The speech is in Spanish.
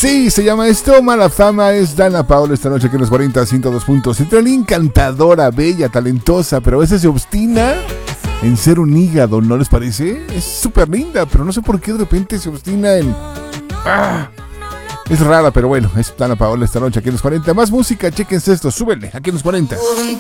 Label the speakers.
Speaker 1: Así se llama esto, Mala Fama. Es Dana Paola esta noche aquí en los 40, 102 puntos. Citralí, encantadora, bella, talentosa, pero a veces se obstina en ser un hígado, ¿no les parece? Es súper linda, pero no sé por qué de repente se obstina en... Es rara, pero bueno, es Dana Paola esta noche aquí en los 40. Más música, chéquense esto, súbele, aquí en los 40.